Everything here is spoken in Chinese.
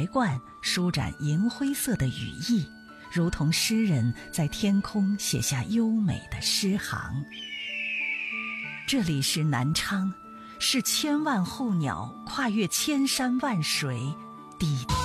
白鹳舒展银灰色的羽翼，如同诗人在天空写下优美的诗行。这里是南昌，是千万候鸟跨越千山万水抵